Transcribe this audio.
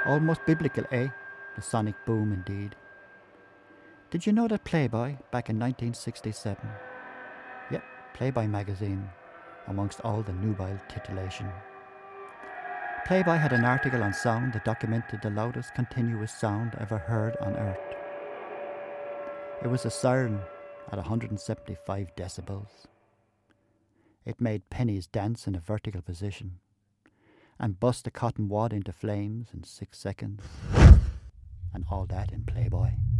Almost biblical, eh? The sonic boom indeed. Did you know that Playboy, back in 1967? Yep, Playboy magazine, amongst all the nubile titillation. Playboy had an article on sound that documented the loudest continuous sound ever heard on Earth. It was a siren at 175 decibels. It made pennies dance in a vertical position and bust a cotton wad into flames in 6 seconds. And all that in Playboy.